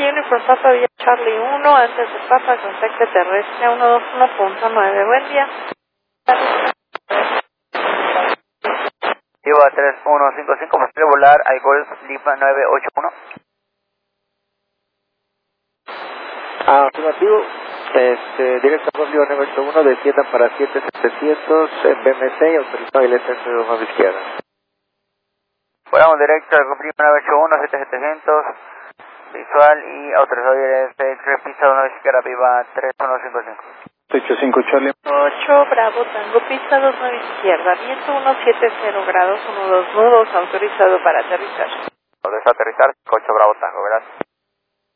Yankee Uniform Papa vía Charlie 1, antes de Papa, contacto terrestre 121.9. Buen día. Lleva 3155, posible volar al Golf Lima 981. Afirmativo. Directo a Golf Lima 981, desciendan para 7700 en BMC y autorizado el centro de mano izquierda. Volamos directo al Golf Lima 981, 7700, visual y autorizado el FX, pista 1 izquierda, viva 3155. 85 Charlie. 8 Bravo Tango, pista 29 izquierda, viento 170 grados, 12 nudos, autorizado para aterrizar. Autorizado aterrizar, 8 Bravo Tango, ¿verdad?